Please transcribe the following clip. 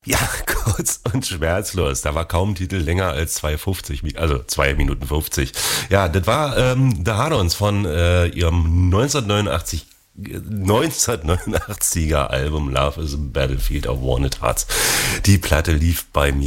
Ja, kurz und schmerzlos. Da war kaum ein Titel länger als 2,50, also 2 Minuten 50. Ja, das war The Hard-Ons von ihrem 1989er Album Love is a Battlefield of Wanted Hearts. Die Platte lief bei mir